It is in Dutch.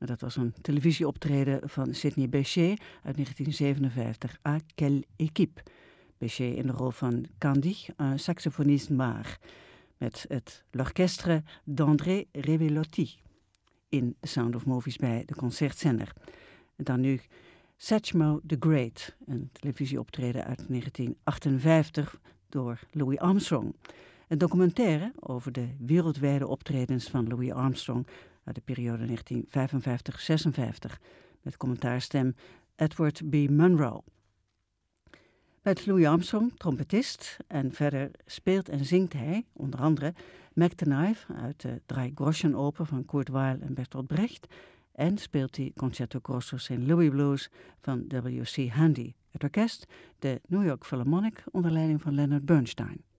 Dat was een televisieoptreden van Sidney Bechet uit 1957, À quelle équipe. Bechet in de rol van Candy, un saxofoniste maar, met het L'Orchestre d'André Revelotti in The Sound of Movies bij de Concertzender. En dan nu Satchmo the Great, een televisieoptreden uit 1958 door Louis Armstrong. Een documentaire over de wereldwijde optredens van Louis Armstrong uit de periode 1955-56 met commentaarstem Edward B. Munro. Met Louis Armstrong, trompetist, en verder speelt en zingt hij, onder andere, Mac the Knife uit de Drei Groschen Oper van Kurt Weill en Bertolt Brecht, en speelt hij Concerto Grosso St. Louis Blues van W.C. Handy. Het orkest, de New York Philharmonic, onder leiding van Leonard Bernstein.